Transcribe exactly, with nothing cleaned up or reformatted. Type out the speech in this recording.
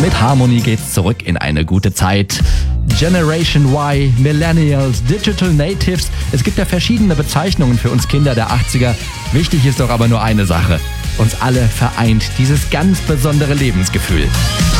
Mit Harmony geht's zurück in eine gute Zeit. Generation Y, Millennials, Digital Natives. Es gibt ja verschiedene Bezeichnungen für uns Kinder der achtziger. Wichtig ist doch aber nur eine Sache. Uns alle vereint dieses ganz besondere Lebensgefühl.